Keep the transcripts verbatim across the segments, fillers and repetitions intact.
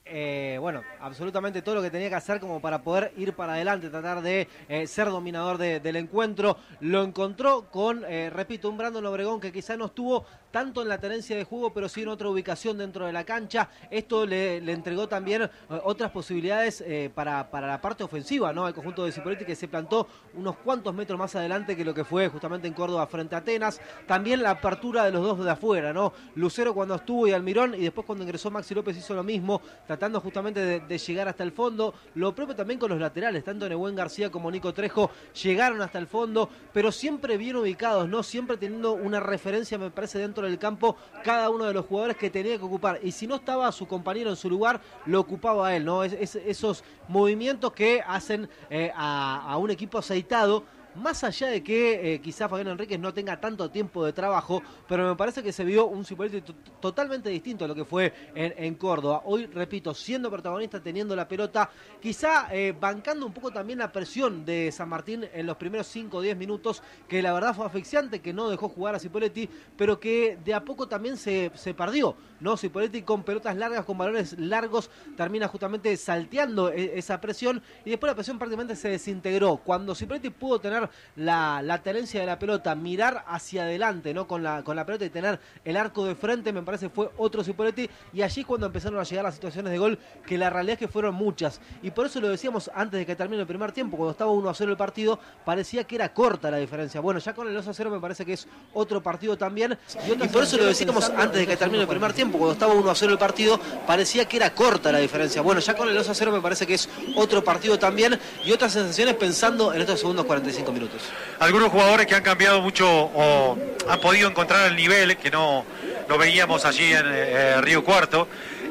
Eh, bueno, absolutamente todo lo que tenía que hacer como para poder ir para adelante, tratar de eh, ser dominador de, del encuentro. Lo encontró con, eh, repito, un Brandon Obregón que quizá no estuvo tanto en la tenencia de juego, pero sí en otra ubicación dentro de la cancha. Esto le, le entregó también eh, otras posibilidades eh, para, para la parte ofensiva, ¿no? Al conjunto de Cipolletti, que se plantó unos cuantos metros más adelante que lo que fue justamente en Córdoba frente a Atenas. También la apertura de los dos de afuera, ¿no? Lucero cuando estuvo y Almirón, y después cuando ingresó Maxi López hizo lo mismo, tratando justamente de, de llegar hasta el fondo. Lo propio también con los laterales, tanto Nehuen García como Nico Trejo llegaron hasta el fondo, pero siempre bien ubicados, ¿no? Siempre teniendo una referencia, me parece, dentro del campo, cada uno de los jugadores que tenía que ocupar. Y si no estaba su compañero en su lugar, lo ocupaba él, ¿no? Es, es, esos movimientos que hacen eh, a, a un equipo aceitado. Más allá de que eh, quizá Fabián Enríquez no tenga tanto tiempo de trabajo, pero me parece que se vio un Cipolletti t- totalmente distinto a lo que fue en, en Córdoba. Hoy, repito, siendo protagonista, teniendo la pelota, quizá eh, bancando un poco también la presión de San Martín en los primeros cinco o diez minutos, que la verdad fue asfixiante, que no dejó jugar a Cipolletti, pero que de a poco también se, se perdió, ¿no? Cipolletti con pelotas largas, con balones largos, termina justamente salteando e- esa presión, y después la presión prácticamente se desintegró. Cuando Cipolletti pudo tener La, la tenencia de la pelota, mirar hacia adelante, ¿no? Con la, con la pelota y tener el arco de frente, me parece fue otro Cipolletti, y allí cuando empezaron a llegar las situaciones de gol, que la realidad es que fueron muchas, y por eso lo decíamos antes de que termine el primer tiempo, cuando estaba uno a cero el partido, parecía que era corta la diferencia. Bueno, ya con el dos a cero me parece que es otro partido también, y, y por eso lo decíamos antes de que termine el primer tiempo, cuando estaba uno a cero el partido, parecía que era corta la diferencia. Bueno, ya con el dos a cero me parece que es otro partido también, y otras sensaciones pensando en estos segundos cuarenta y cinco minutos. Algunos jugadores que han cambiado mucho o han podido encontrar el nivel que no lo veíamos allí en eh, Río Cuarto,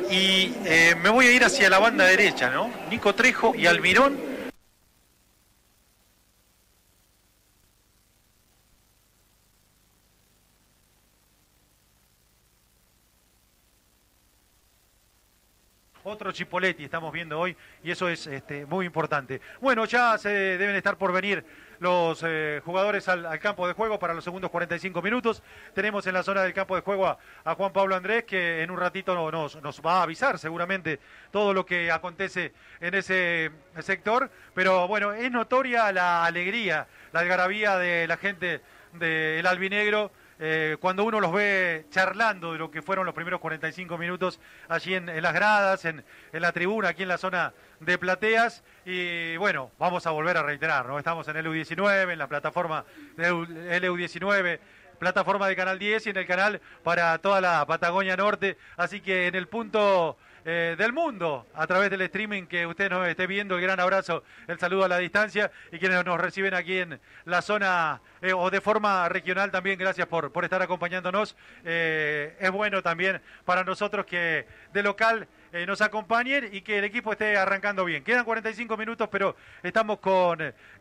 y eh, me voy a ir hacia la banda derecha, ¿no? Nico Trejo y Almirón. Otro Cipolletti estamos viendo hoy, y eso es este, muy importante. Bueno, ya se deben estar por venir los eh, jugadores al, al campo de juego para los segundos cuarenta y cinco minutos. Tenemos en la zona del campo de juego a, a Juan Pablo Andrés, que en un ratito nos, nos va a avisar seguramente todo lo que acontece en ese sector. Pero bueno, es notoria la alegría, la algarabía de la gente del albinegro, Eh, cuando uno los ve charlando de lo que fueron los primeros cuarenta y cinco minutos allí en, en las gradas, en, en la tribuna, aquí en la zona de plateas. Y bueno, vamos a volver a reiterar, ¿no? Estamos en el U diecinueve, en la plataforma de L U diecinueve, plataforma de Canal diez y en el canal para toda la Patagonia Norte, así que en el punto eh, del mundo, a través del streaming que usted nos esté viendo, el gran abrazo, el saludo a la distancia, y quienes nos reciben aquí en la zona eh, o de forma regional también, gracias por, por estar acompañándonos. Eh, es bueno también para nosotros que de local eh, nos acompañen y que el equipo esté arrancando bien. Quedan cuarenta y cinco minutos, pero estamos con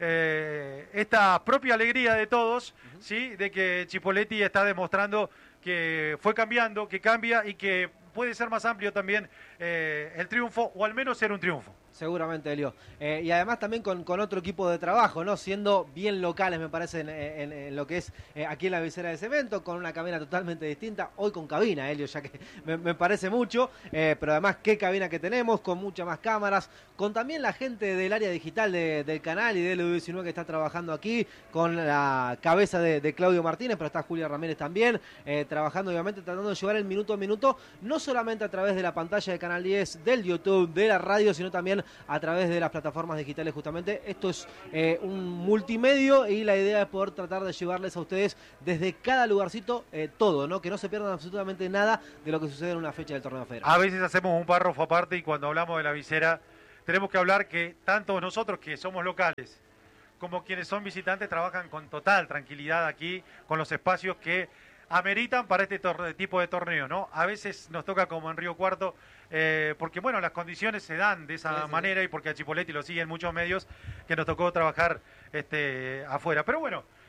eh, esta propia alegría de todos, uh-huh. ¿Sí? De que Cipolletti está demostrando que fue cambiando, que cambia y que puede ser más amplio también eh, el triunfo, o al menos ser un triunfo. Seguramente, Elio. Eh, y además también con, con otro equipo de trabajo, ¿no? Siendo bien locales, me parece, en, en, en lo que es eh, aquí en la visera de cemento, con una cabina totalmente distinta. Hoy con cabina, Elio, ya que me, me parece mucho. Eh, pero además, qué cabina que tenemos, con muchas más cámaras. Con también la gente del área digital de, del canal y del L U diecinueve que está trabajando aquí, con la cabeza de, de Claudio Martínez, pero está Julia Ramírez también, eh, trabajando obviamente, tratando de llevar el minuto a minuto, no solamente a través de la pantalla de Canal diez, del YouTube, de la radio, sino también a través de las plataformas digitales justamente. Esto es eh, un multimedio, y la idea es poder tratar de llevarles a ustedes desde cada lugarcito eh, todo, ¿no? Que no se pierdan absolutamente nada de lo que sucede en una fecha del torneo federal. A veces hacemos un párrafo aparte, y cuando hablamos de la visera tenemos que hablar que tanto nosotros que somos locales como quienes son visitantes trabajan con total tranquilidad aquí, con los espacios que ameritan para este tipo de torneo, ¿no? A veces nos toca como en Río Cuarto, eh, porque bueno, las condiciones se dan de esa sí, sí. manera, y porque a Cipolletti lo siguen muchos medios, que nos tocó trabajar este, afuera. Pero bueno,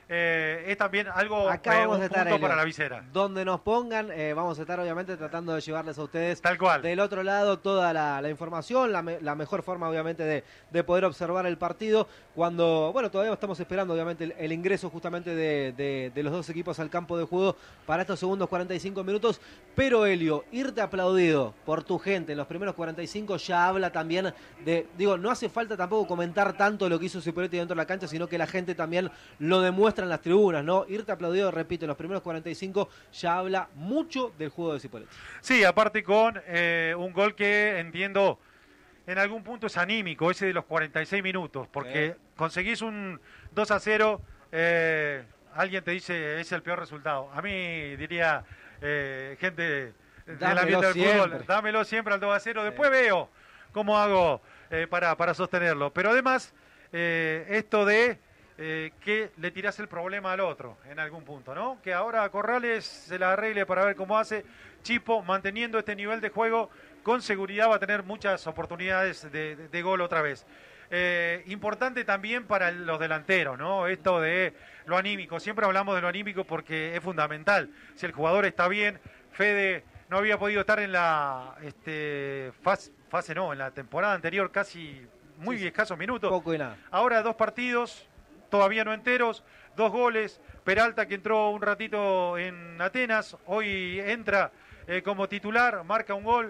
eh, es también algo, Acá eh, vamos un a estar, punto Elio, para la visera. donde nos pongan, eh, vamos a estar obviamente tratando de llevarles a ustedes Tal cual. del otro lado toda la, la información, la, me, la mejor forma obviamente de, de poder observar el partido cuando, bueno, todavía estamos esperando obviamente el, el ingreso justamente de, de, de los dos equipos al campo de juego para estos segundos cuarenta y cinco minutos, pero Elio, irte aplaudido por tu gente en los primeros cuarenta y cinco ya habla también de, digo, no hace falta tampoco comentar tanto lo que hizo Cipolletti dentro de la cancha, sino que la gente también lo demuestra en las tribunas, ¿no? Irte aplaudido, repito, en los primeros cuarenta y cinco ya habla mucho del juego de Cipolletti. Sí, aparte con eh, un gol que entiendo en algún punto es anímico, ese de los cuarenta y seis minutos, porque eh. conseguís un dos a cero, eh, alguien te dice es el peor resultado. A mí diría eh, gente del ambiente del fútbol, dámelo siempre al dos a cero, después eh. veo cómo hago eh, para, para sostenerlo. Pero además, eh, esto de Eh, que le tirás el problema al otro en algún punto, ¿no? Que ahora Corrales se la arregle para ver cómo hace. Chipo, manteniendo este nivel de juego, con seguridad va a tener muchas oportunidades de, de, de gol otra vez. Eh, importante también para los delanteros, ¿no? Esto de lo anímico. Siempre hablamos de lo anímico porque es fundamental. Si el jugador está bien, Fede no había podido estar en la este, fase, fase no, en la temporada anterior, casi muy sí, escasos minutos. Poco y nada. Ahora dos partidos todavía no enteros, dos goles, Peralta que entró un ratito en Atenas, hoy entra eh, como titular, marca un gol,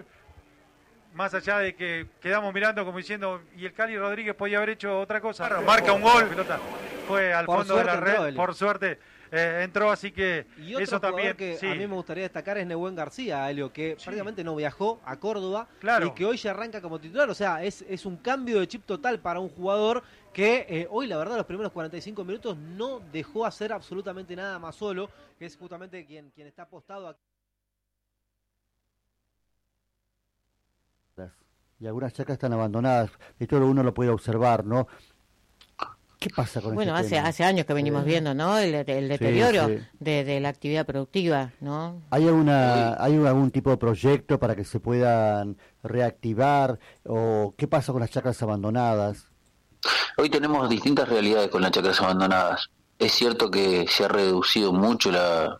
más allá de que quedamos mirando como diciendo, y el Cali Rodríguez podía haber hecho otra cosa, claro, marca un gol, pelota fue al por fondo de la red, entró, por suerte eh, entró, así que y otro eso también que sí. A mí me gustaría destacar es Nehuen García, Elio, que sí. prácticamente no viajó a Córdoba, claro. y que hoy ya arranca como titular, o sea, es, es un cambio de chip total para un jugador que eh, hoy la verdad los primeros cuarenta y cinco minutos no dejó hacer absolutamente nada más solo, que es justamente quien, quien está apostado aquí. Y algunas chacras están abandonadas, esto uno lo puede observar, ¿no? ¿Qué pasa con bueno, este hace tema? hace años que venimos sí. viendo, ¿no? El, el deterioro sí, sí. De, de la actividad productiva, ¿no? ¿Hay alguna sí. hay algún tipo de proyecto para que se puedan reactivar o qué pasa con las chacras abandonadas? Hoy tenemos distintas realidades con las chacras abandonadas. Es cierto que se ha reducido mucho la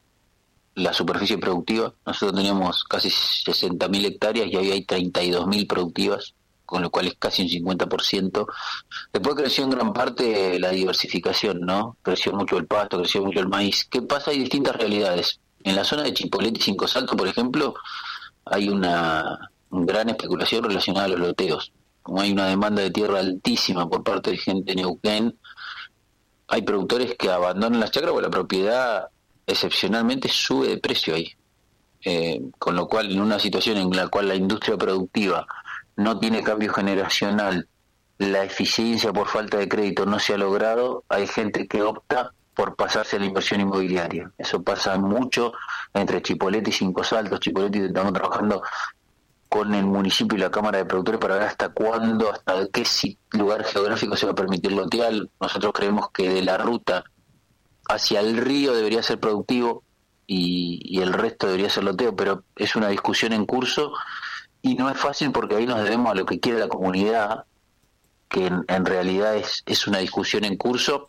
la superficie productiva. Nosotros teníamos casi sesenta mil hectáreas y hoy hay treinta y dos mil productivas, con lo cual es casi un cincuenta por ciento. Después creció en gran parte la diversificación, ¿no? Creció mucho el pasto, creció mucho el maíz. ¿Qué pasa? Hay distintas realidades. En la zona de Chipolletti y Cinco Saltos, por ejemplo, hay una gran especulación relacionada a los loteos. Como hay una demanda de tierra altísima por parte de gente de Neuquén, hay productores que abandonan las chacras porque la propiedad excepcionalmente sube de precio ahí. Eh, con lo cual, en una situación en la cual la industria productiva no tiene cambio generacional, la eficiencia por falta de crédito no se ha logrado, hay gente que opta por pasarse a la inversión inmobiliaria. Eso pasa mucho entre Chipolletti y Cinco Saltos. Chipolletti estamos trabajando con el municipio y la Cámara de Productores para ver hasta cuándo, hasta qué lugar geográfico se va a permitir lotear. Nosotros creemos que de la ruta hacia el río debería ser productivo y, y el resto debería ser loteo, pero es una discusión en curso y no es fácil porque ahí nos debemos a lo que quiere la comunidad, que en, en realidad es, es una discusión en curso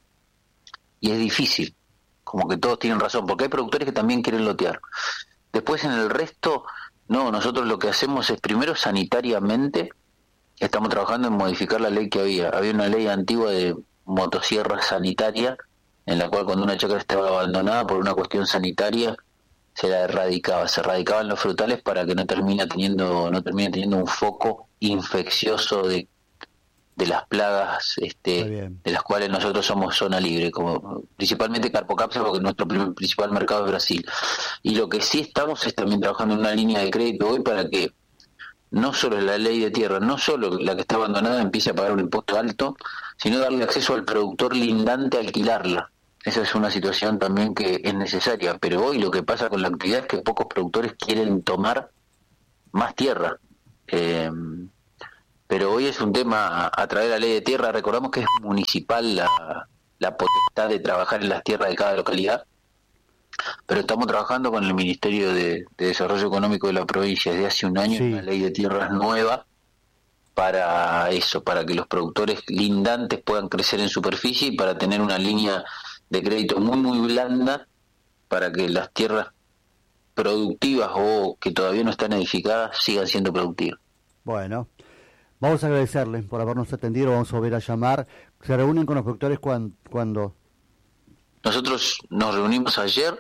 y es difícil, como que todos tienen razón, porque hay productores que también quieren lotear. Después en el resto, no, nosotros lo que hacemos es primero sanitariamente, estamos trabajando en modificar la ley que había, había una ley antigua de motosierra sanitaria, en la cual cuando una chacra estaba abandonada por una cuestión sanitaria se la erradicaba, se erradicaban los frutales para que no termine teniendo, no termine teniendo un foco infeccioso de, de las plagas este, de las cuales nosotros somos zona libre, como principalmente Carpocapsa, porque nuestro principal mercado es Brasil. Y lo que sí estamos es también trabajando en una línea de crédito hoy para que no solo la ley de tierra, no solo la que está abandonada empiece a pagar un impuesto alto, sino darle acceso al productor lindante a alquilarla. Esa es una situación también que es necesaria, pero hoy lo que pasa con la actividad es que pocos productores quieren tomar más tierra. Eh, pero hoy es un tema a, a través de la ley de tierra. Recordamos que es municipal la, la potestad de trabajar en las tierras de cada localidad, pero estamos trabajando con el Ministerio de, de Desarrollo Económico de la provincia desde hace un año, sí. Una ley de tierras nueva para eso, para que los productores lindantes puedan crecer en superficie y para tener una línea de crédito muy, muy blanda para que las tierras productivas o que todavía no están edificadas sigan siendo productivas. Bueno, vamos a agradecerles por habernos atendido, vamos a volver a llamar. ¿Se reúnen con los productores cuando? cuando? Nosotros nos reunimos ayer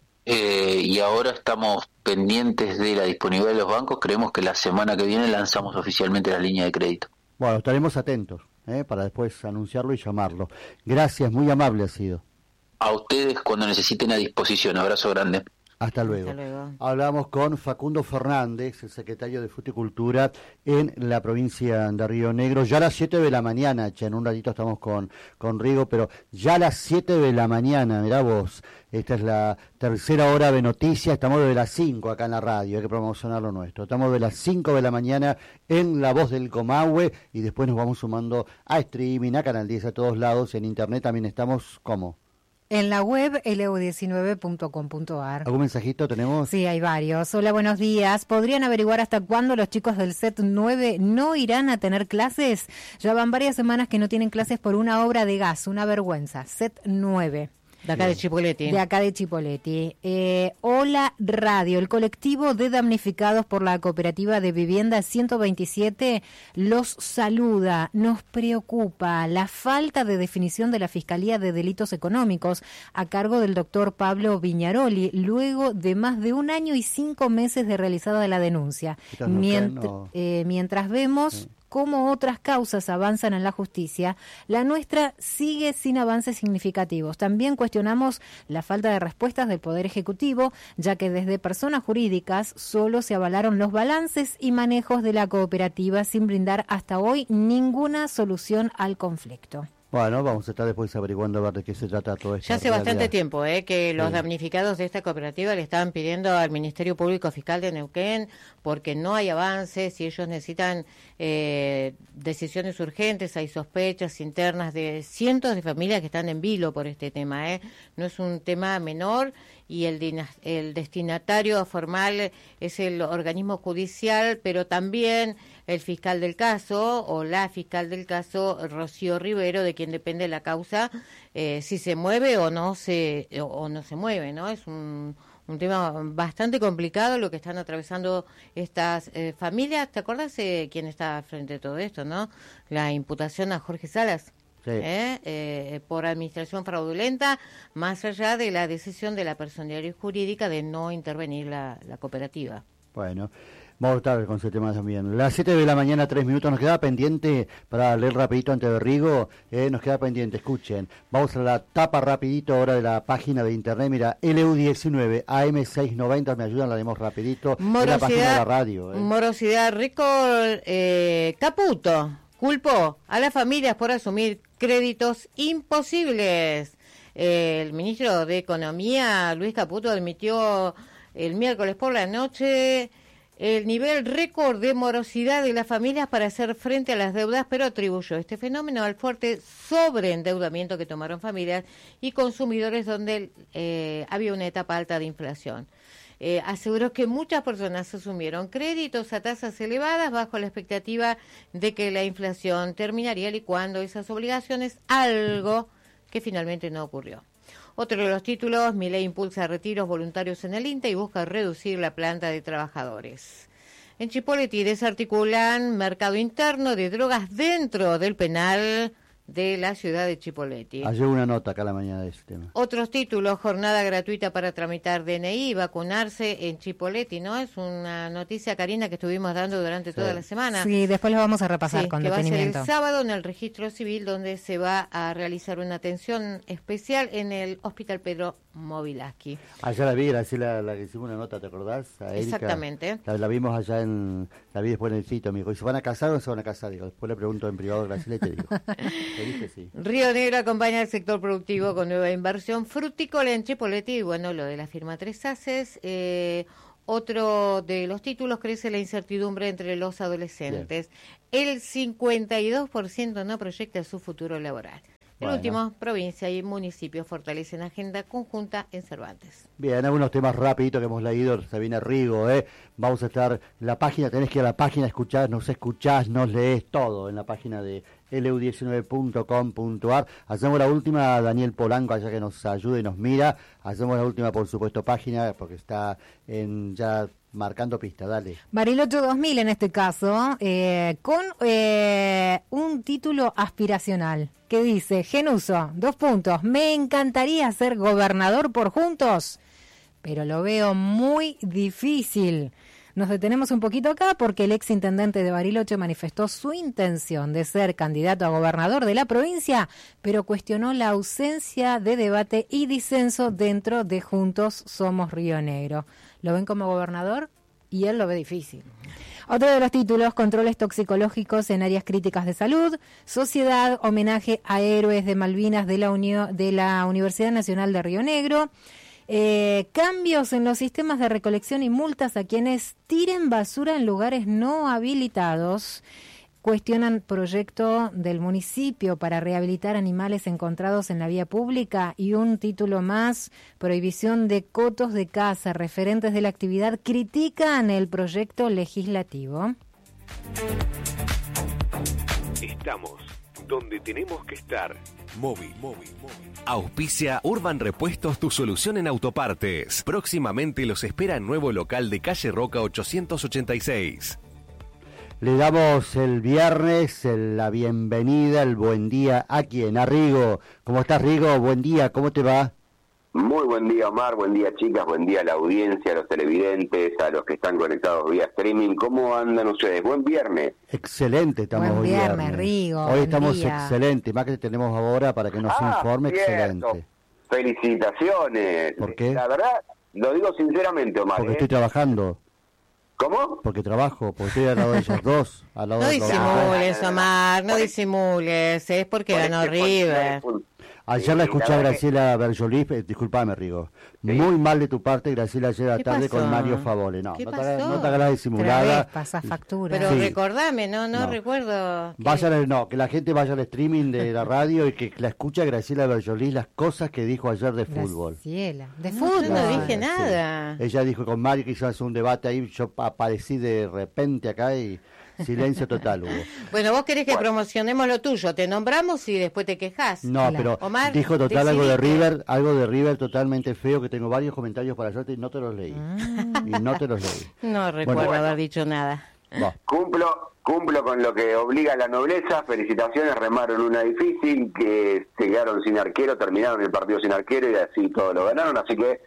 eh, y ahora estamos pendientes de la disponibilidad de los bancos. Creemos que la semana que viene lanzamos oficialmente la línea de crédito. Bueno, estaremos atentos eh, para después anunciarlo y llamarlo. Gracias, muy amable ha sido. A ustedes cuando necesiten, a disposición. Abrazo grande. Hasta luego. Hasta luego. Hablamos con Facundo Fernández, el secretario de Fruticultura en la provincia de Río Negro. Ya a las siete de la mañana, che, en un ratito estamos con, con Rigo, pero ya a las siete de la mañana, mirá vos, esta es la tercera hora de noticias, estamos desde las cinco acá en la radio, hay que promocionar lo nuestro. Estamos de las cinco de la mañana en La Voz del Comahue y después nos vamos sumando a streaming, a Canal diez, a todos lados. En internet también estamos, ¿cómo? En la web L U diecinueve punto com punto a r. ¿Algún mensajito tenemos? Sí, hay varios. Hola, buenos días. ¿Podrían averiguar hasta cuándo los chicos del S E T nueve no irán a tener clases? Ya van varias semanas que no tienen clases por una obra de gas. Una vergüenza. S E T nueve. De acá de Chipoleti. De acá de Chipoleti. Eh, Hola Radio, el colectivo de damnificados por la cooperativa de vivienda ciento veintisiete los saluda. Nos preocupa la falta de definición de la Fiscalía de Delitos Económicos a cargo del doctor Pablo Viñaroli, luego de más de un año y cinco meses de realizada la denuncia. Mient- no. eh, mientras vemos... Sí. Cómo otras causas avanzan en la justicia, la nuestra sigue sin avances significativos. También cuestionamos la falta de respuestas del Poder Ejecutivo, ya que desde personas jurídicas solo se avalaron los balances y manejos de la cooperativa sin brindar hasta hoy ninguna solución al conflicto. Bueno, vamos a estar después averiguando a ver de qué se trata todo esto. Ya hace bastante tiempo eh, que los sí. damnificados de esta cooperativa le estaban pidiendo al Ministerio Público Fiscal de Neuquén porque no hay avances y ellos necesitan eh, decisiones urgentes. Hay sospechas internas de cientos de familias que están en vilo por este tema. Eh. No es un tema menor y el, el destinatario formal es el organismo judicial, pero también el fiscal del caso o la fiscal del caso, Rocío Rivero, de quien depende la causa, eh, si se mueve o no se o, o no se mueve, ¿no? Es un, un tema bastante complicado lo que están atravesando estas eh, familias. ¿Te acuerdas eh, quién está frente a todo esto, no? La imputación a Jorge Salas. Sí. ¿Eh? Eh, por administración fraudulenta, más allá de la decisión de la personalidad jurídica de no intervenir la, la cooperativa. Bueno, vamos a estar con ese tema también. Las siete de la mañana, tres minutos, nos queda pendiente, para leer rapidito antes de Rigo, eh, nos queda pendiente, escuchen, vamos a la tapa rapidito ahora de la página de internet, mira, L U diecinueve, A M seiscientos noventa, me ayudan, la leemos rapidito, morosidad, en la página de la radio. Eh. Morosidad, Record, eh, Caputo, culpó a las familias por asumir créditos imposibles. Eh, el ministro de Economía, Luis Caputo, admitió el miércoles por la noche el nivel récord de morosidad de las familias para hacer frente a las deudas, pero atribuyó este fenómeno al fuerte sobreendeudamiento que tomaron familias y consumidores donde eh, había una etapa alta de inflación. Eh, aseguró que muchas personas asumieron créditos a tasas elevadas bajo la expectativa de que la inflación terminaría licuando esas obligaciones, algo que finalmente no ocurrió. Otro de los títulos, Milei impulsa retiros voluntarios en el INTA y busca reducir la planta de trabajadores. En Chipoleti desarticulan mercado interno de drogas dentro del penal de la ciudad de Chipoleti. Ayer una nota acá a la mañana de ese tema. Otros títulos, jornada gratuita para tramitar D N I y vacunarse en Chipoleti, ¿no? Es una noticia, Karina, que estuvimos dando durante sí. toda la semana. Sí, después lo vamos a repasar sí, con que detenimiento. Va a ser el sábado en el registro civil, donde se va a realizar una atención especial en el Hospital Pedro Mobilaski. Allá la vi, Graciela, la que hicimos una nota, ¿te acordás? A Erika. Exactamente. La, la vimos allá en, la vi después en el sitio, me dijo, ¿y se van a casar o no se van a casar? Digo, después le pregunto en privado a Graciela y te digo. ¿Te dije? Sí. Río Negro acompaña al sector productivo con nueva inversión frutícola en Chipoleti y bueno, lo de la firma Tres Haces. Eh, otro de los títulos, crece la incertidumbre entre los adolescentes. Bien. El cincuenta y dos por ciento no proyecta su futuro laboral. El bueno. último, provincia y municipios fortalecen agenda conjunta en Cervantes. Bien, algunos temas rapiditos que hemos leído, se viene Rigo, ¿eh? Vamos a estar en la página, tenés que ir a la página, escuchar, nos escuchás, nos lees todo en la página de L U diecinueve punto com punto a r. Hacemos la última, Daniel Polanco, allá que nos ayude y nos mira. Hacemos la última, por supuesto, página, porque está en ya marcando pista. Dale. Bariloche dos mil en este caso, eh, con eh, un título aspiracional que dice: Genuso, dos puntos, me encantaría ser gobernador por Juntos, pero lo veo muy difícil. Nos detenemos un poquito acá porque el ex intendente de Bariloche manifestó su intención de ser candidato a gobernador de la provincia, pero cuestionó la ausencia de debate y disenso dentro de Juntos Somos Río Negro. ¿Lo ven como gobernador? Y él lo ve difícil. Otro de los títulos: controles toxicológicos en áreas críticas de salud, Sociedad, homenaje a héroes de Malvinas de la, Uni- de la Universidad Nacional de Río Negro. Eh, cambios en los sistemas de recolección y multas a quienes tiren basura en lugares no habilitados. Cuestionan proyecto del municipio para rehabilitar animales encontrados en la vía pública. Y un título más: prohibición de cotos de caza. Referentes de la actividad critican el proyecto legislativo. Estamos donde tenemos que estar. Móvil, móvil, móvil. Auspicia Urban Repuestos, tu solución en autopartes. Próximamente los espera en nuevo local de calle Roca ochocientos ochenta y seis. Le damos el viernes el, la bienvenida, el buen día a quien, a Rigo. ¿Cómo estás, Rigo? Buen día, ¿cómo te va? Muy buen día, Omar, buen día, chicas, buen día a la audiencia, a los televidentes, a los que están conectados vía streaming. ¿Cómo andan ustedes? Buen viernes. Excelente, estamos buen hoy viernes, viernes. Rigo. Hoy buen estamos día. excelentes, más que tenemos ahora para que nos Ah, informe, cierto. excelente. Felicitaciones. ¿Por qué? La verdad, lo digo sinceramente, Omar. Porque ¿eh? estoy trabajando, ¿Cómo? porque trabajo, porque estoy al lado de ellos dos, al lado No de los disimules, Omar, no disimules, es porque Por ganó este- River. por- Ayer la Sí, escuché la a verdad Graciela Berjolif, eh, disculpame, Rigo. Sí. Muy mal de tu parte, Graciela, ayer a la ¿Qué tarde pasó? con Mario Favole. No, ¿Qué no te, hagas, pasó? no te hagas la Otra disimulada. vez pasa factura. Pero Sí. recordame, no, no, No. recuerdo. que- Vayan al- no, que la gente vaya al streaming de la radio y que la escuche a Graciela Berjolif las cosas que dijo ayer de fútbol. Graciela, de No, fútbol. yo no dije Sí. nada. Ella dijo con Mario que iba a hacer un debate ahí, yo aparecí de repente acá y silencio total hubo. Bueno, vos querés que Bueno. promocionemos lo tuyo, te nombramos y después te quejás. No, Claro. pero Omar, dijo total algo de decidiste. River, algo de River totalmente feo, que tengo varios comentarios para hacerte y no te los leí. Y no te los leí. No recuerdo Bueno. haber dicho nada. Va. Cumplo, cumplo con lo que obliga la nobleza. Felicitaciones, remaron una difícil, que se quedaron sin arquero, terminaron el partido sin arquero y así todo lo ganaron. Así que,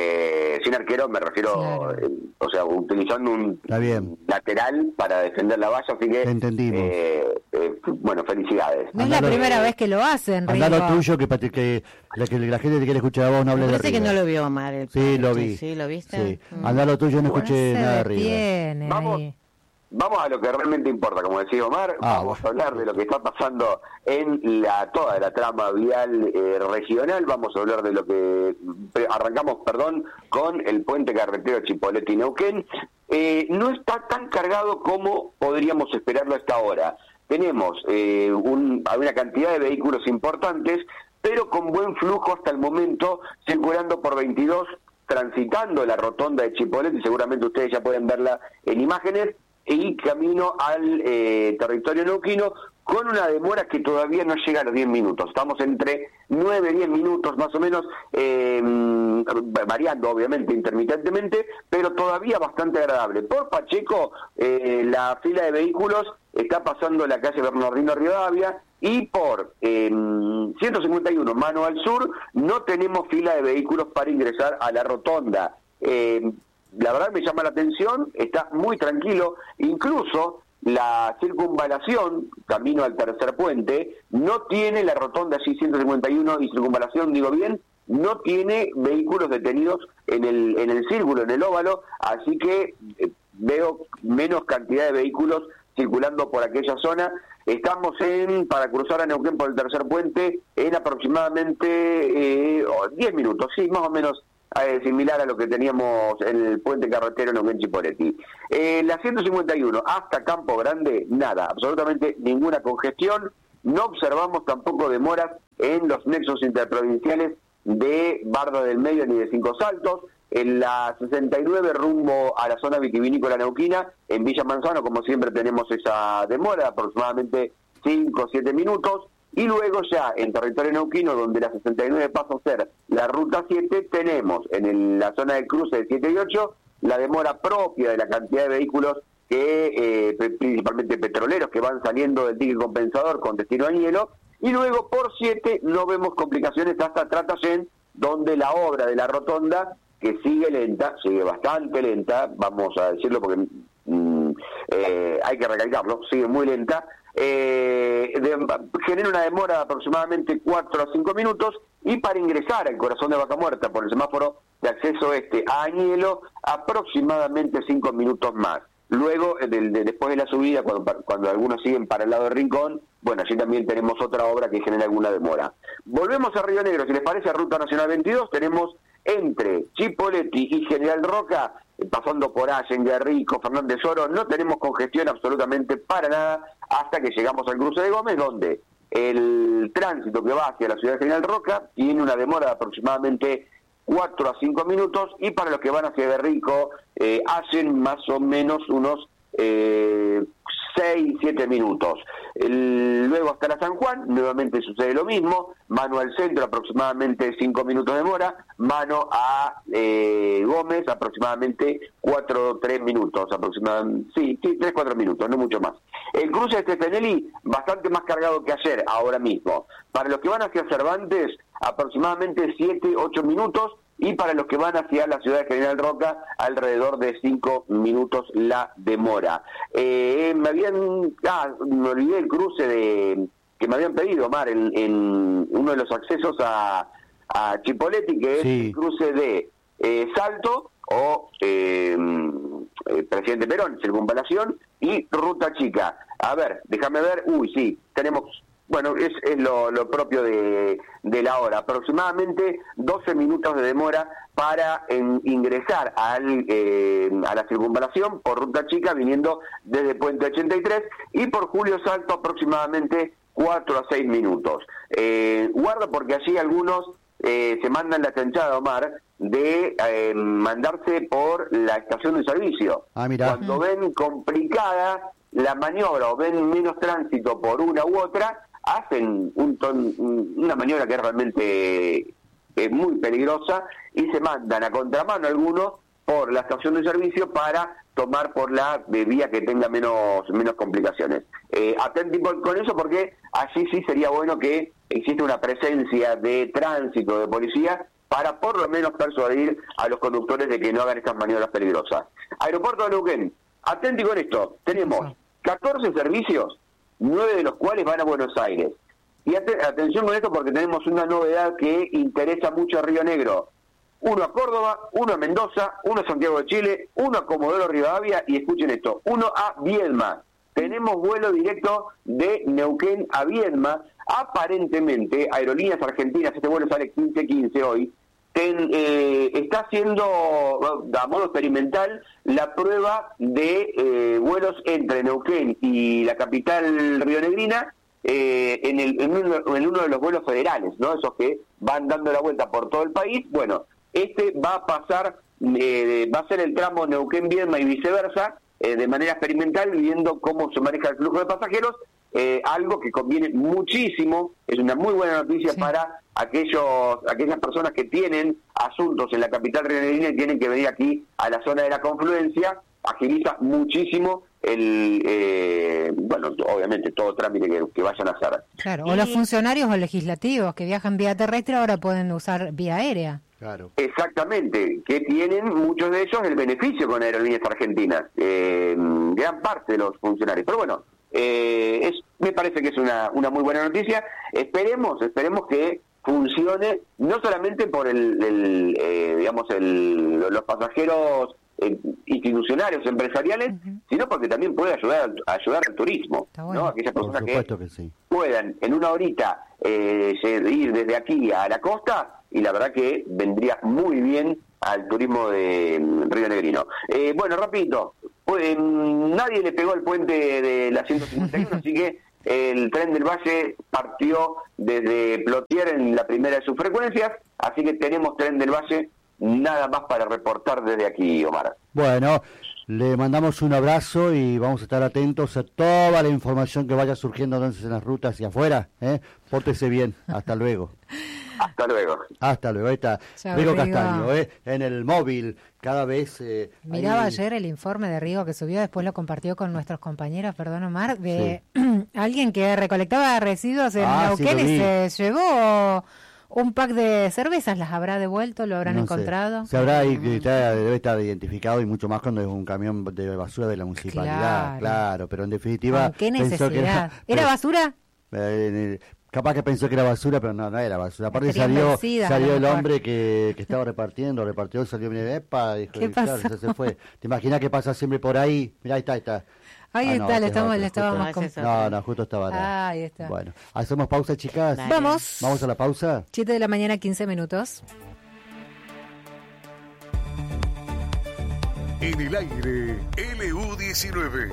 eh, sin arquero me refiero, Claro. eh, o sea, utilizando un Está bien. lateral para defender la valla. Así que, Te entendimos. eh, eh, bueno, felicidades. No es la Andalo- primera vez que lo hacen, Andá Rigo. lo tuyo, que, pa- que, la, que la gente te quiere escuchar a vos, no Me hables de parece que River. no lo vio Omar. El Sí, lo partido. vi. Sí, ¿lo viste? Sí. Mm. Andá lo tuyo, no No escuché se nada de River. detiene Vamos. ahí. Vamos a lo que realmente importa, como decía Omar, Ah, vamos bueno. a hablar de lo que está pasando en la toda la trama vial eh, regional, vamos a hablar de lo que pre- arrancamos, perdón, con el puente carretero Chipoleti-Neuquén. Eh, no está tan cargado como podríamos esperarlo hasta ahora. Tenemos eh, un, una cantidad de vehículos importantes, pero con buen flujo hasta el momento, circulando por veintidós, transitando la rotonda de Chipoleti, seguramente ustedes ya pueden verla en imágenes, y camino al eh, territorio neuquino, con una demora que todavía no llega a los diez minutos. Estamos entre nueve y diez minutos más o menos, eh, variando obviamente intermitentemente, pero todavía bastante agradable. Por Pacheco, eh, la fila de vehículos está pasando la calle Bernardino Rivadavia, y por eh, ciento cincuenta y uno, mano al sur, no tenemos fila de vehículos para ingresar a la rotonda. Eh, la verdad me llama la atención, está muy tranquilo, incluso la circunvalación, camino al tercer puente, no tiene la rotonda allí ciento cincuenta y uno y circunvalación, digo bien, no tiene vehículos detenidos en el, en el círculo, en el óvalo, así que eh, veo menos cantidad de vehículos circulando por aquella zona. Estamos en para cruzar a Neuquén por el tercer puente en aproximadamente eh, diez minutos, sí, más o menos eh, similar a lo que teníamos en el puente carretero Neuquén-Chipoleti. Eh, la ciento cincuenta y uno hasta Campo Grande, nada, absolutamente ninguna congestión. No observamos tampoco demoras en los nexos interprovinciales de Barda del Medio ni de Cinco Saltos. En la sesenta y nueve rumbo a la zona vitivinícola neuquina, en Villa Manzano, como siempre tenemos esa demora, aproximadamente cinco o siete minutos, y luego ya en territorio neuquino, donde la sesenta y nueve pasa a ser la ruta siete, tenemos en el, la zona del cruce de siete y ocho la demora propia de la cantidad de vehículos que eh, principalmente petroleros que van saliendo del dique compensador con destino a Hielo, y luego por siete no vemos complicaciones hasta Tratayén, donde la obra de la rotonda, que sigue lenta, sigue bastante lenta, vamos a decirlo porque mm, eh, hay que recalcarlo, sigue muy lenta, eh, de, genera una demora de aproximadamente cuatro a cinco minutos, y para ingresar al corazón de Vaca Muerta por el semáforo de acceso este a Añelo, aproximadamente cinco minutos más. Luego, de, de, después de la subida, cuando, cuando algunos siguen para el lado de Rincón, bueno, allí también tenemos otra obra que genera alguna demora. Volvemos a Río Negro, si les parece, a Ruta Nacional veintidós, tenemos entre Chipoleti y General Roca, pasando por Allen, Guerrico, Fernández Oro, no tenemos congestión absolutamente para nada hasta que llegamos al cruce de Gómez, donde el tránsito que va hacia la ciudad de General Roca tiene una demora de aproximadamente cuatro a cinco minutos, y para los que van hacia Guerrico eh, hacen más o menos unos eh, seis, siete minutos. El, luego hasta la San Juan, nuevamente sucede lo mismo, mano al centro aproximadamente cinco minutos de demora, mano a eh, Gómez aproximadamente cuatro o tres minutos, aproximadamente, sí, sí, tres, cuatro minutos, no mucho más. El cruce de Stefanelli, bastante más cargado que ayer, ahora mismo. Para los que van hacia Cervantes, aproximadamente siete, ocho minutos, y para los que van hacia la ciudad de General Roca, alrededor de cinco minutos la demora. Eh, me habían, ah, me olvidé el cruce de que me habían pedido, Omar, en, en uno de los accesos a, a Chipoleti, que es sí. el cruce de eh, Salto o eh, eh, Presidente Perón, Circunvalación, y Ruta Chica. A ver, déjame ver, uy, sí, tenemos... Bueno, es, es lo, lo propio de, de la hora, aproximadamente doce minutos de demora para en, ingresar al, eh, a la circunvalación por Ruta Chica, viniendo desde Puente ochenta y tres, y por Julio Salto aproximadamente cuatro a seis minutos. Eh, guarda porque allí algunos eh, se mandan la chanchada, Omar, de eh, mandarse por la estación de servicio. Ah, mira. Cuando uh-huh. ven complicada la maniobra o ven menos tránsito por una u otra, hacen un ton, una maniobra que es realmente eh, muy peligrosa, y se mandan a contramano algunos por la estación de servicio para tomar por la de vía que tenga menos menos complicaciones. Eh, atenti con eso, porque allí sí sería bueno que existe una presencia de tránsito, de policía, para por lo menos persuadir a los conductores de que no hagan estas maniobras peligrosas. Aeropuerto de Neuquén, atenti con esto, tenemos catorce servicios, nueve de los cuales van a Buenos Aires. Y at atención con esto, porque tenemos una novedad que interesa mucho a Río Negro. Uno a Córdoba, uno a Mendoza, uno a Santiago de Chile, uno a Comodoro Rivadavia, y escuchen esto, uno a Viedma. Tenemos vuelo directo de Neuquén a Viedma. Aparentemente, Aerolíneas Argentinas, este vuelo sale quince quince hoy, ten, eh, está haciendo a modo experimental la prueba de eh, vuelos entre Neuquén y la capital rionegrina, eh, en, el, en, uno, en uno de los vuelos federales, ¿no? Esos que van dando la vuelta por todo el país. Bueno, este va a pasar, eh, va a ser el tramo Neuquén-Viedma y viceversa, eh, de manera experimental, viendo cómo se maneja el flujo de pasajeros. Eh, algo que conviene muchísimo, es una muy buena noticia sí. para aquellos aquellas personas que tienen asuntos en la capital rionegrina y tienen que venir aquí a la zona de la confluencia. Agiliza muchísimo el eh, bueno, obviamente todo trámite que, que vayan a hacer. Claro, y... o los funcionarios o legislativos que viajan vía terrestre ahora pueden usar vía aérea. Claro. Exactamente, que tienen muchos de ellos el beneficio con Aerolíneas Argentinas, eh, gran parte de los funcionarios. Pero bueno, eh, es, me parece que es una, una muy buena noticia. Esperemos, esperemos que funcione no solamente por el, el eh, digamos, el, los pasajeros eh, institucionarios, empresariales, uh-huh. sino porque también puede ayudar ayudar al turismo, bueno. ¿no? Aquellas personas que, que sí. puedan en una horita eh, ir desde aquí a la costa, y la verdad que vendría muy bien al turismo de Río Negrino. Eh, bueno, rapidito, pues, nadie le pegó el puente de la ciento cincuenta y uno, así que el Tren del Valle partió desde Plotier en la primera de sus frecuencias, así que tenemos Tren del Valle, nada más para reportar desde aquí, Omar. Bueno, Le mandamos un abrazo y vamos a estar atentos a toda la información que vaya surgiendo entonces en las rutas hacia afuera. ¿eh? Pórtese bien. Hasta luego. Hasta luego. Hasta luego. Ahí está. Chao, Rigo Rigo. Castaño, ¿eh? en el móvil. Cada vez... Eh, Miraba ahí... ayer el informe de Rigo que subió, después lo compartió con nuestros compañeros, perdón Omar, de sí. alguien que recolectaba residuos en ah, Neuquén sí, y se llevó un pack de cervezas. ¿Las habrá devuelto? ¿Lo habrán no encontrado? Sé. Se habrá, está, debe estar identificado y mucho más cuando es un camión de basura de la municipalidad. Claro, claro pero en definitiva... ¿Con qué pensó necesidad? que era, ¿Era pero, basura? Eh, Capaz que pensó que era basura, pero no, no era basura. Aparte Estarían salió vencidas, salió el mejor. hombre que, que estaba repartiendo, repartió, salió, mira, epa, dijo, ¿Qué y claro, pasó? se, se fue. ¿Te imaginas que pasa siempre por ahí? Mira, ahí está, ahí está. Ahí Ah, está, no, le, este estamos, es le otro, estábamos... justo- con- No, no, justo estaba acá. Ah, ahí está. Bueno, hacemos pausa, chicas. Dale. Vamos. Vamos a la pausa. siete de la mañana, quince minutos. En el aire, L U diecinueve.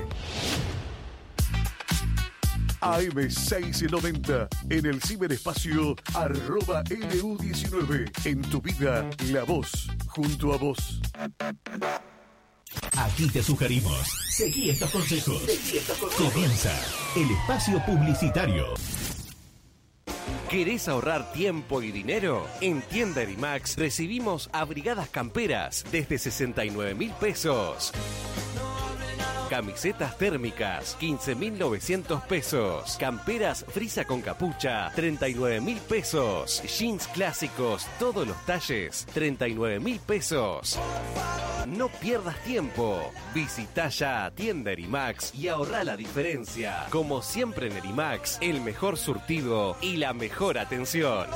A M seiscientos noventa, en el ciberespacio, arroba L U diecinueve. En tu vida, la voz, junto a vos. Aquí te sugerimos, seguí estos consejos. Comienza el espacio publicitario. ¿Querés ahorrar tiempo y dinero? En Tienda Erimax recibimos abrigadas camperas desde sesenta y nueve mil pesos. Camisetas térmicas, quince mil novecientos pesos. Camperas frisa con capucha, treinta y nueve mil pesos. Jeans clásicos, todos los talles, treinta y nueve mil pesos. No pierdas tiempo. Visita ya Tienda Erimax y ahorra la diferencia. Como siempre en Erimax, el mejor surtido y la mejor atención.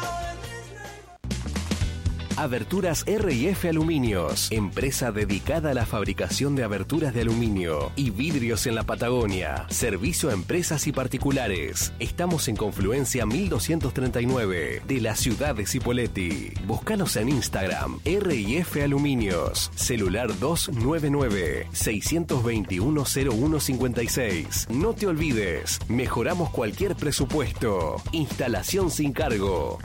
Aberturas R y F Aluminios, empresa dedicada a la fabricación de aberturas de aluminio y vidrios en la Patagonia. Servicio a empresas y particulares. Estamos en Confluencia mil doscientos treinta y nueve de la ciudad de Cipolletti. Búscanos en Instagram, R y F Aluminios. Celular dos nueve nueve, seis dos uno, cero uno cinco seis. No te olvides, mejoramos cualquier presupuesto. Instalación sin cargo.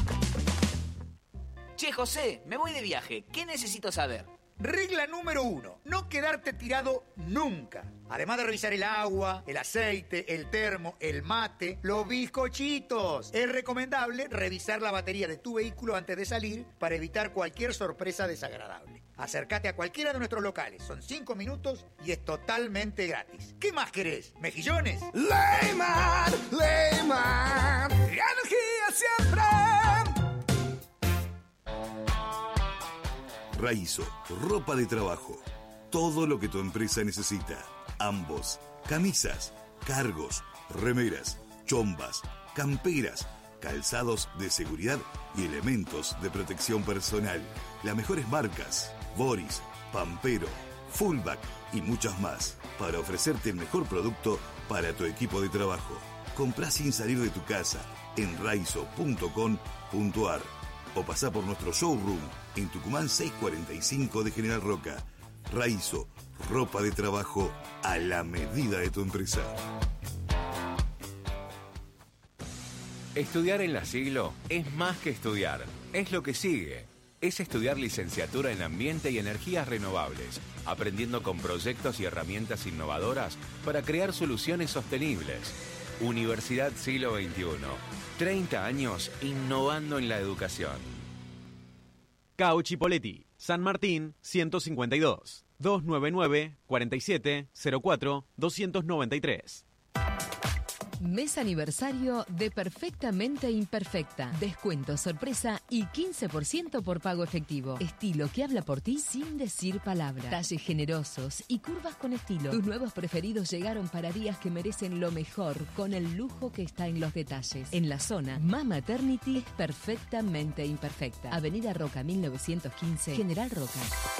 Che, José, me voy de viaje. ¿Qué necesito saber? Regla número uno, no quedarte tirado nunca. Además de revisar el agua, el aceite, el termo, el mate, los bizcochitos. Es recomendable revisar la batería de tu vehículo antes de salir para evitar cualquier sorpresa desagradable. Acércate a cualquiera de nuestros locales, son cinco minutos y es totalmente gratis. ¿Qué más querés? ¿Mejillones? Leyman, Leyman, energía siempre. Raizo, ropa de trabajo. Todo lo que tu empresa necesita. Ambos. Camisas, cargos, remeras, chombas, camperas, calzados de seguridad y elementos de protección personal. Las mejores marcas. Boris, Pampero, Fullback y muchas más. Para ofrecerte el mejor producto para tu equipo de trabajo. Comprá sin salir de tu casa en raizo punto com punto ar o pasá por nuestro showroom en Tucumán seiscientos cuarenta y cinco de General Roca. Raizo, ropa de trabajo a la medida de tu empresa. Estudiar en La Siglo es más que estudiar, es lo que sigue. Es estudiar licenciatura en Ambiente y Energías Renovables, aprendiendo con proyectos y herramientas innovadoras para crear soluciones sostenibles. Universidad Siglo veintiuno, treinta años innovando en la educación. Cao Chipolletti, San Martín, ciento cincuenta y dos, dos nueve nueve, cuarenta y siete, cero cuatro, doscientos noventa y tres. Mes aniversario de Perfectamente Imperfecta. Descuento sorpresa y quince por ciento por pago efectivo. Estilo que habla por ti sin decir palabra. Talles generosos y curvas con estilo. Tus nuevos preferidos llegaron para días que merecen lo mejor con el lujo que está en los detalles. En la zona, Mama Eternity es Perfectamente Imperfecta. Avenida Roca mil novecientos quince, General Roca.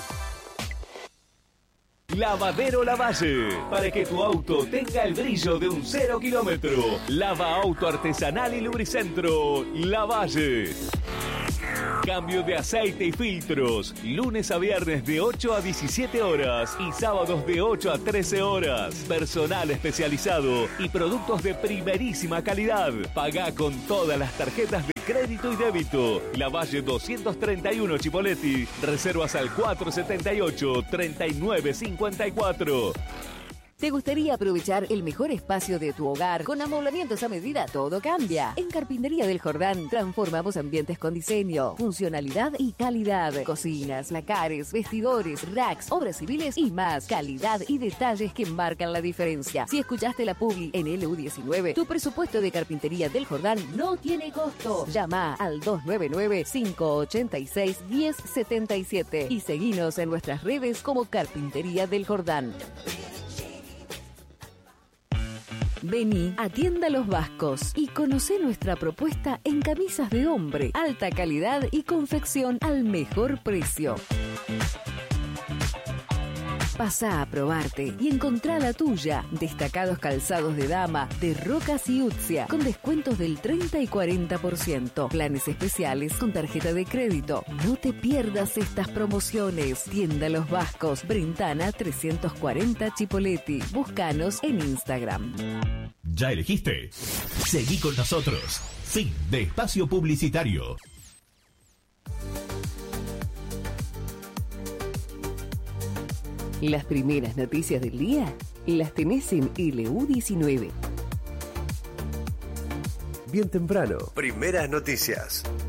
Lavadero Lavalle, para que tu auto tenga el brillo de un cero kilómetro. Lava auto artesanal y lubricentro Lavalle. Cambio de aceite y filtros, lunes a viernes de ocho a diecisiete horas y sábados de ocho a trece horas. Personal especializado y productos de primerísima calidad. Pagá con todas las tarjetas de crédito y débito. La Valle doscientos treinta y uno Chipoleti. Reservas al cuatro setenta y ocho, treinta y nueve cincuenta y cuatro. ¿Te gustaría aprovechar el mejor espacio de tu hogar con amoblamientos a medida? Todo cambia. En Carpintería del Jordán transformamos ambientes con diseño, funcionalidad y calidad. Cocinas, lacares, vestidores, racks, obras civiles y más. Calidad y detalles que marcan la diferencia. Si escuchaste la publi en L U diecinueve, tu presupuesto de Carpintería del Jordán no tiene costo. Llama al dos nueve nueve, cinco ocho seis, uno cero siete siete y seguinos en nuestras redes como Carpintería del Jordán. Vení a Tienda Los Vascos y conocé nuestra propuesta en camisas de hombre, alta calidad y confección al mejor precio. Pasá a probarte y encontrá la tuya. Destacados calzados de dama, de Rocas y Utzia, con descuentos del treinta y cuarenta por ciento. Planes especiales con tarjeta de crédito. No te pierdas estas promociones. Tienda Los Vascos, Brentana trescientos cuarenta Chipoleti. Búscanos en Instagram. ¿Ya elegiste? Seguí con nosotros. Fin de espacio publicitario. Las primeras noticias del día las tenés en L U diecinueve. Bien temprano. Primeras noticias.